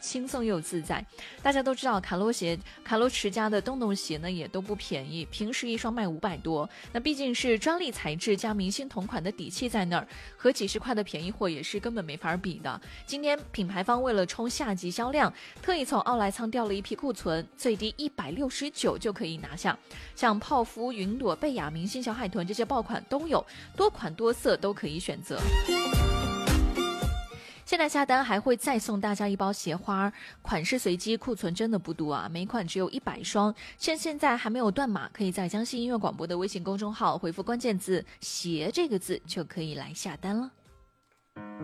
轻松又自在。大家都知道卡罗驰家的洞洞鞋呢也都不便宜，平时一双卖500多，那毕竟是专利材质加明星同款的底气在那儿，和几十块的便宜货也是根本没法比的。今天品牌方为了冲夏季销量，特意从奥莱仓调了一批库存，最低169就可以拿下。像泡芙、云朵、贝雅、明星小海豚这些爆款都有，多款多色都可以选择。现在下单还会再送大家一包鞋花，款式随机，库存真的不多啊，每款只有100双，趁现在还没有断码，可以在江西音乐广播的微信公众号回复关键字鞋这个字就可以来下单了。